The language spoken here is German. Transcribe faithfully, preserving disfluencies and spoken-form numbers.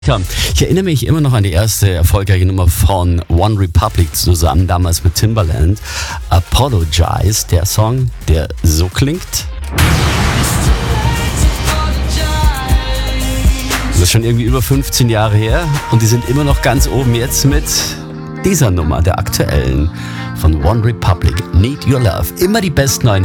Ich erinnere mich immer noch an die erste erfolgreiche Nummer von One Republic zusammen, damals mit Timbaland. Apologize, der Song, der so klingt. Das ist schon irgendwie über fünfzehn Jahre her und die sind immer noch ganz oben jetzt mit dieser Nummer, der aktuellen von One Republic, Need Your Love. Immer die besten neuen